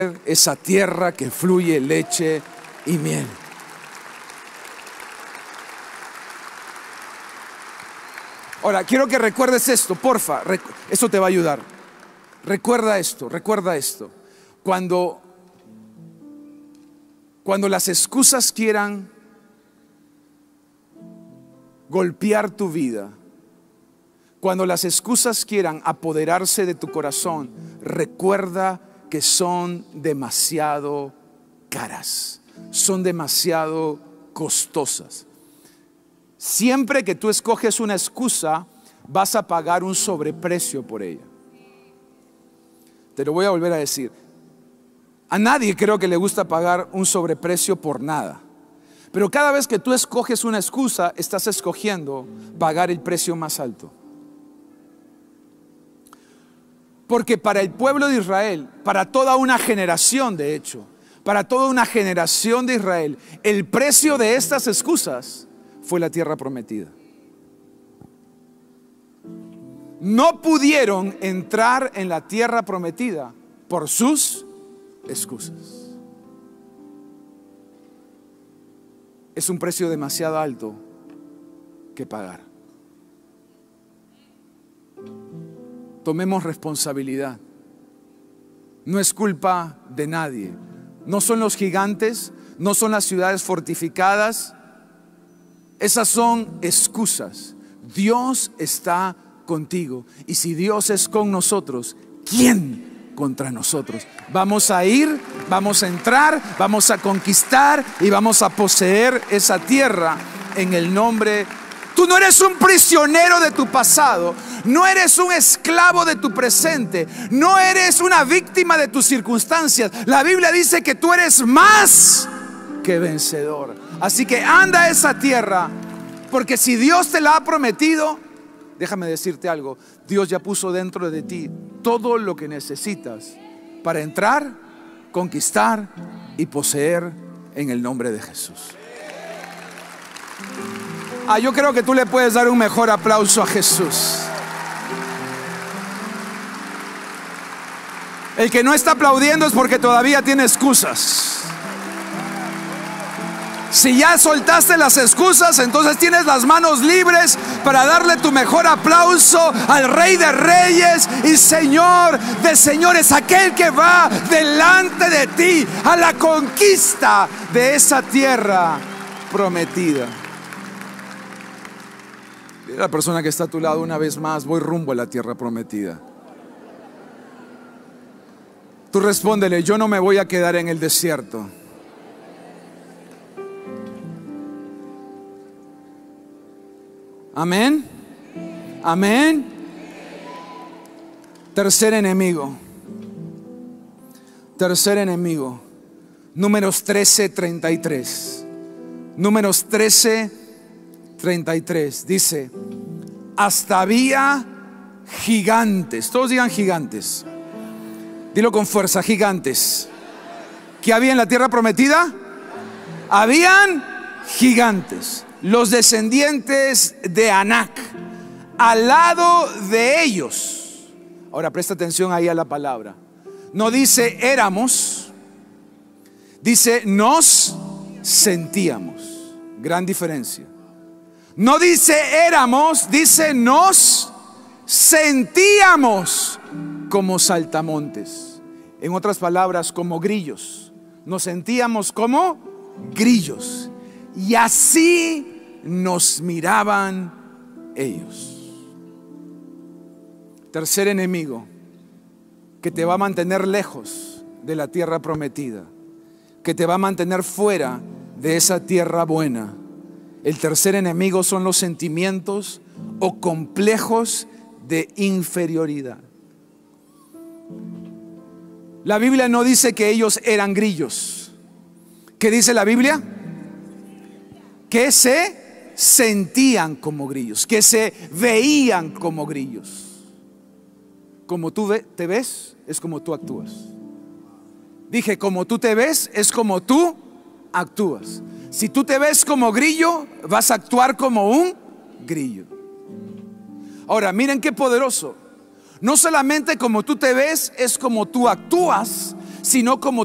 esa tierra que fluye leche y miel. Ahora, quiero que recuerdes esto, porfa, esto te va a ayudar. Recuerda esto. Cuando las excusas quieran golpear tu vida, cuando las excusas quieran apoderarse de tu corazón, recuerda que son demasiado caras, son demasiado costosas. Siempre que tú escoges una excusa, vas a pagar un sobreprecio por ella. Te lo voy a volver a decir. A nadie creo que le gusta pagar un sobreprecio por nada. Pero cada vez que tú escoges una excusa, estás escogiendo pagar el precio más alto. Porque para el pueblo de Israel, para toda una generación de hecho, para toda una generación de Israel, el precio de estas excusas fue la tierra prometida. No pudieron entrar en la tierra prometida por sus excusas. Es un precio demasiado alto que pagar. Tomemos responsabilidad. No es culpa de nadie. No son los gigantes, no son las ciudades fortificadas. Esas son excusas. Dios está contigo. Y si Dios es con nosotros, ¿quién contra nosotros? Vamos a ir, vamos a entrar, vamos a conquistar y vamos a poseer esa tierra en el nombre. Tú no eres un prisionero de tu pasado, no eres un esclavo de tu presente, no eres una víctima de tus circunstancias. La Biblia dice que tú eres más que vencedor. Así que anda a esa tierra, porque si Dios te la ha prometido, déjame decirte algo, Dios ya puso dentro de ti todo lo que necesitas para entrar, conquistar y poseer en el nombre de Jesús. Yo creo que tú le puedes dar un mejor aplauso a Jesús. El que no está aplaudiendo es porque todavía tiene excusas. Si ya soltaste las excusas, entonces tienes las manos libres para darle tu mejor aplauso al Rey de Reyes y Señor de Señores, aquel que va delante de ti a la conquista de esa tierra prometida. Dile a la persona que está a tu lado una vez más: voy rumbo a la tierra prometida. Tú respóndele: yo no me voy a quedar en el desierto. Amén. Amén. Tercer enemigo. Números 13:33. Números 13:33 dice: hasta había gigantes. Todos digan gigantes. Dilo con fuerza: gigantes. ¿Qué había en la tierra prometida? Habían gigantes, los descendientes de Anac, al lado de ellos. Ahora presta atención ahí a la palabra. No dice éramos, dice nos sentíamos. Gran diferencia. No dice éramos, dice nos sentíamos como saltamontes. En otras palabras, como grillos. Nos sentíamos como grillos. Y así nos miraban ellos. Tercer enemigo que te va a mantener lejos de la tierra prometida, que te va a mantener fuera de esa tierra buena. El tercer enemigo son los sentimientos o complejos de inferioridad. La Biblia no dice que ellos eran grillos. ¿Qué dice la Biblia? Que se sentían como grillos, que se veían como grillos. Como tú te ves, es como tú actúas. Dije, como tú te ves, es como tú actúas. Si tú te ves como grillo, vas a actuar como un grillo. Ahora, miren qué poderoso. No solamente como tú te ves, es como tú actúas, sino como